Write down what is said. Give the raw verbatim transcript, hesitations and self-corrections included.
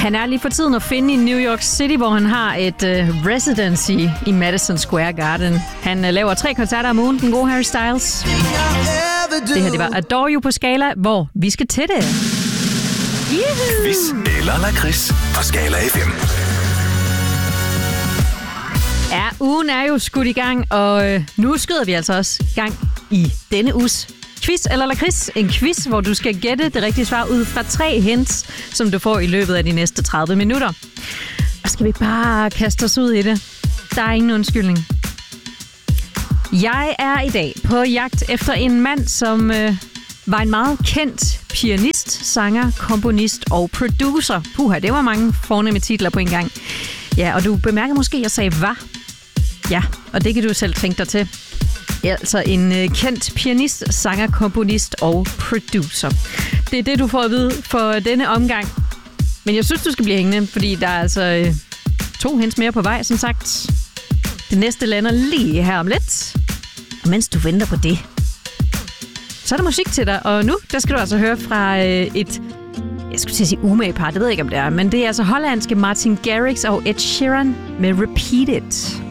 Han er lige for tiden at finde i New York City, hvor han har et uh, residency i Madison Square Garden. Han uh, laver tre koncerter om ugen, den gode Harry Styles. Det her, det var Adore You på Skala, hvor vi skal til det. Juhu! Quiz eller lakrids på Skala F M. Ja, ugen er jo skudt i gang, og øh, nu skyder vi altså også gang i denne uges quiz eller lakrids. En quiz, hvor du skal gætte det rigtige svar ud fra tre hints, som du får i løbet af de næste tredive minutter. Og skal vi bare kaste os ud i det? Der er ingen undskyldning. Jeg er i dag på jagt efter en mand, som øh, var en meget kendt pianist, sanger, komponist og producer. Puha, det var mange fornemme titler på en gang. Ja, og du bemærker måske, at jeg sagde var. Ja, og det kan du selv tænke dig til. Ja, altså en øh, kendt pianist, sanger, komponist og producer. Det er det, du får at vide for denne omgang. Men jeg synes, du skal blive hængende, fordi der er altså øh, to hints mere på vej, som sagt. Det næste lander lige her om lidt. Og mens du venter på det, så er der musik til dig. Og nu, der skal du altså høre fra øh, et, jeg skulle til at sige umage par, det ved jeg ikke, om det er. Men det er altså hollandske Martin Garrix og Ed Sheeran med Repeat It.